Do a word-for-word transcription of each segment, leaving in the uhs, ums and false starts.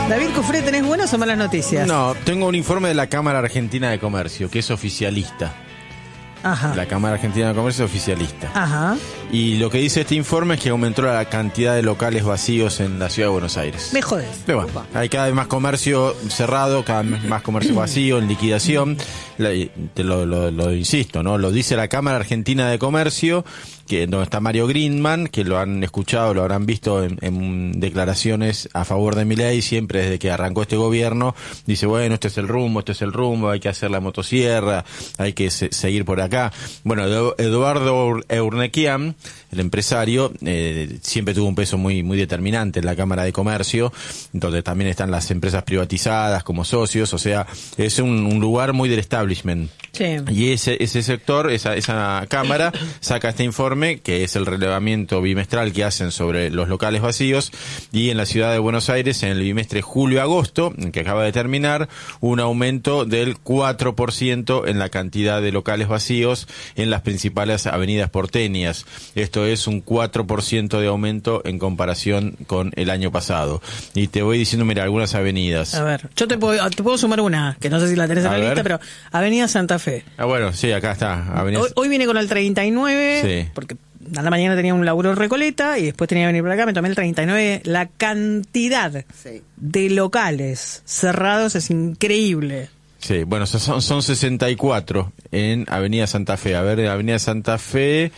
David Cufré, ¿tenés buenas o malas noticias? No, tengo un informe de la Cámara Argentina de Comercio, que es oficialista. Ajá. La Cámara Argentina de Comercio es oficialista. Ajá. Y lo que dice este informe es que aumentó la cantidad de locales vacíos en la ciudad de Buenos Aires. Me jodes. Pero bueno, hay cada vez más comercio cerrado, cada vez más comercio vacío, en liquidación. La- Te lo, lo, lo insisto, ¿no? Lo dice la Cámara Argentina de Comercio, que donde está Mario Grindman, que lo han escuchado, lo habrán visto en, en declaraciones a favor de Milei, siempre desde que arrancó este gobierno. Dice, bueno, este es el rumbo, este es el rumbo, hay que hacer la motosierra, hay que se, seguir por acá. Bueno, Edu- Eduardo Eurnequian, el empresario, eh, siempre tuvo un peso muy muy determinante en la Cámara de Comercio, donde también están las empresas privatizadas como socios, o sea, es un, un lugar muy del establishment. Sí. Y ese ese sector, esa esa cámara, saca este informe, que es el relevamiento bimestral que hacen sobre los locales vacíos, y en la ciudad de Buenos Aires, en el bimestre julio-agosto, que acaba de terminar, un aumento del cuatro por ciento en la cantidad de locales vacíos en las principales avenidas porteñas. Esto es un cuatro por ciento de aumento en comparación con el año pasado. Y te voy diciendo, mira, algunas avenidas. A ver, yo te puedo, te puedo sumar una, que no sé si la tenés en A la ver. lista, pero Avenida Santa Fe. Ah, bueno, sí, acá está. Avenida... Hoy, hoy vine con el treinta y nueve, Sí. porque a la mañana tenía un laburo en Recoleta y después tenía que venir por acá, me tomé el treinta y nueve. La cantidad Sí. de locales cerrados es increíble. Sí, bueno, son, son sesenta y cuatro en Avenida Santa Fe. A ver, Avenida Santa Fe,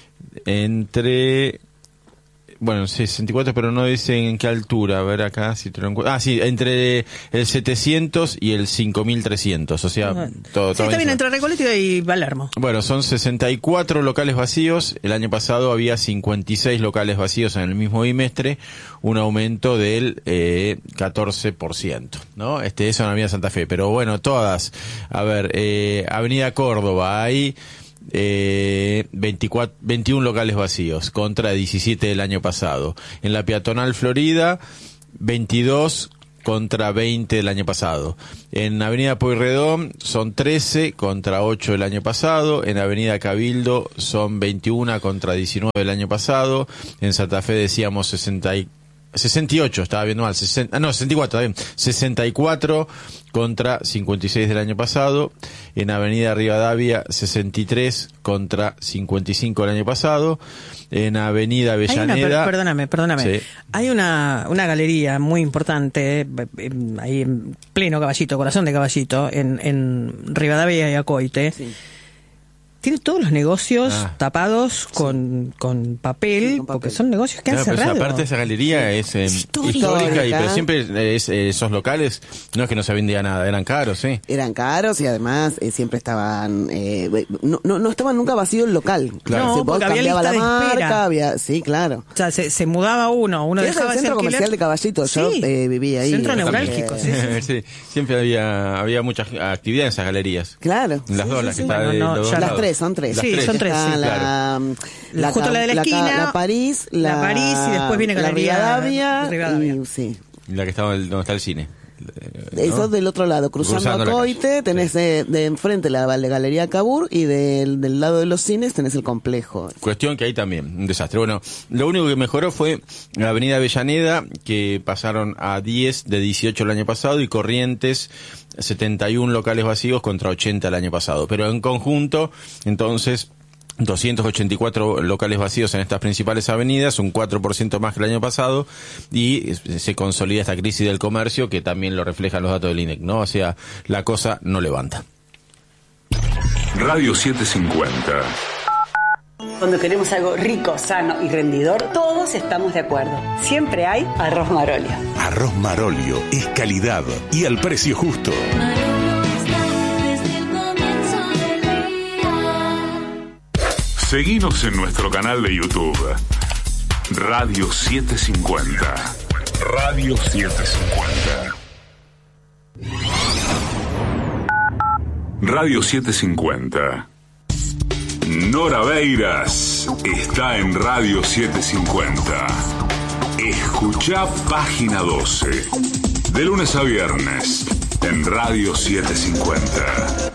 entre... Bueno, sí, sesenta y cuatro, pero no dicen en qué altura. A ver acá si te lo encuentro. Ah, sí, entre el setecientos y el cinco mil trescientos. O sea, Bueno. todo, Sí, todo está bien, eso. entre Recoleta y Palermo. Bueno, son sesenta y cuatro locales vacíos. El año pasado había cincuenta y seis locales vacíos en el mismo bimestre, un aumento del eh, catorce por ciento, ¿no? Este, eso en Avenida Santa Fe. Pero bueno, todas. A ver, eh, Avenida Córdoba, hay eh, veinticuatro, veintiún locales vacíos contra diecisiete del año pasado. En la Peatonal Florida, veintidós contra veinte del año pasado. En Avenida Pueyrredón son trece contra ocho del año pasado. En Avenida Cabildo son veintiuno contra diecinueve del año pasado. En Santa Fe decíamos sesenta y sesenta y ocho, estaba viendo mal, sesenta, no, sesenta y cuatro, está bien, sesenta y cuatro contra cincuenta y seis del año pasado. En Avenida Rivadavia, sesenta y tres contra cincuenta y cinco del año pasado. En Avenida Hay una, Avellaneda... per- perdóname, perdóname. Sí. Hay una, una galería muy importante, eh, eh, ahí en pleno Caballito, corazón de Caballito, en, en Rivadavia y Acoite. Sí. Tiene todos los negocios Ah. tapados con, con papel, Sí, con papel. porque son negocios que han Claro, pero cerrado. esa parte de esa galería es eh, Histórica. histórica, y, pero Histórica. siempre es, eh, esos locales no es que no se vendía nada, eran caros, sí. Eran caros y además eh, siempre estaban, eh, no, no, no estaban nunca vacío el local. Claro. No, Se porque había cambiaba lista la de espera. marca, había, sí, claro. O sea, se, se mudaba uno, uno Es el dejaba ese centro alquiler. comercial de Caballito, yo Sí. eh, vivía ahí. Centro Así neurálgico, que- sí, sí. Sí, siempre había había mucha actividad en esas galerías. Claro. En las Sí, dos, sí, las que sí. está de Bueno, no, los dos ya- Las lados. tres, son tres. Las Sí, son tres, Está sí, la, La- justo la de la ca- esquina, la París, la, la París y después viene la Galería Rivadavia, Rivadavia. y, sí. La que estaba el- donde está el cine. ¿No? Eso del otro lado, cruzando, Cruzando la Acoite, calle. tenés de, de enfrente la, la Galería Cabur y del, del lado de los cines tenés el complejo. Cuestión que ahí también, un desastre. Bueno, lo único que mejoró fue la Avenida Avellaneda, que pasaron a diez de dieciocho el año pasado, y Corrientes, setenta y uno locales vacíos contra ochenta el año pasado. Pero en conjunto, entonces, doscientos ochenta y cuatro locales vacíos en estas principales avenidas, un cuatro por ciento más que el año pasado, y se consolida esta crisis del comercio, que también lo reflejan los datos del I N E C, ¿no? O sea, la cosa no levanta. Radio setecientos cincuenta. Cuando queremos algo rico, sano y rendidor, todos estamos de acuerdo. Siempre hay arroz Marolio. Arroz Marolio es calidad y al precio justo. Seguinos en nuestro canal de YouTube. Radio setecientos cincuenta. Radio setecientos cincuenta. Radio setecientos cincuenta. Nora Beiras está en Radio setecientos cincuenta. Escuchá página doce. De lunes a viernes en Radio setecientos cincuenta.